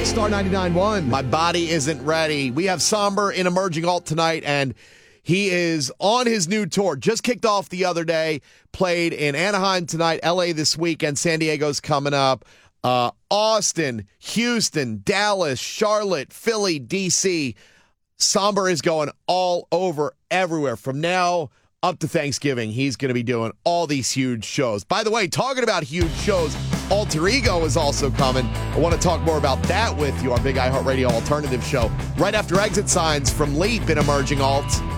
Star 99.1. My body isn't ready. We have Somber in Emerging Alt tonight, and he is on his new tour. Just kicked off the other day, played in Anaheim tonight, LA this weekend, San Diego's coming up. Austin, Houston, Dallas, Charlotte, Philly, DC. Somber is going all over everywhere. From now up to Thanksgiving, he's going to be doing all these huge shows. By the way, talking about huge shows, Alter Ego is also coming. I want to talk more about that with you, our big iHeartRadio alternative show, right after Exit Signs from Leap in Emerging Alt.